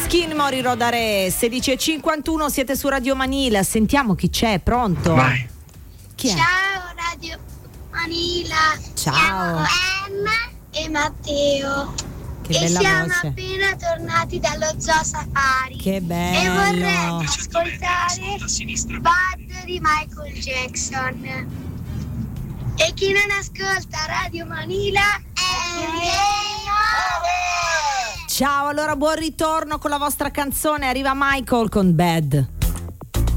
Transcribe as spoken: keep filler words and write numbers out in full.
Skin Mori Rodare, sedici e cinquantuno, siete su Radio Manila. Sentiamo chi c'è, pronto? Vai. Chi è? Ciao Radio Manila. Ciao. Siamo Emma e Matteo. Che e bella siamo voce. appena tornati dallo Zoo Safari. Che bello. E vorremmo ascoltare Bad di Michael Jackson. E chi non ascolta Radio Manila è game over. Ciao, allora buon ritorno con la vostra canzone. Arriva Michael con Bad.